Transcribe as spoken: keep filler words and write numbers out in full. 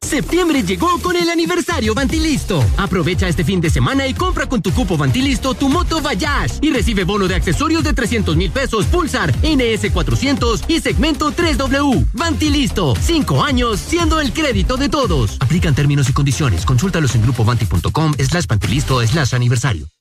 Septiembre llegó con el aniversario Vantilisto. Aprovecha este fin de semana y compra con tu cupo Vantilisto tu moto Voyage y recibe bono de accesorios de trescientos mil pesos Pulsar, N S cuatrocientos y segmento tres W. Vantilisto, cinco años siendo el crédito de todos. Aplican términos y condiciones. Consúltalos en grupo vanti punto com slash vantilisto slash aniversario.